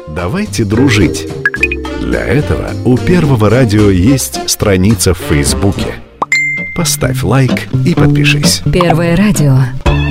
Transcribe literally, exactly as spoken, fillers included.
Давайте дружить. Для этого у Первого радио есть страница в Фейсбуке. Поставь лайк и подпишись. Первое радио.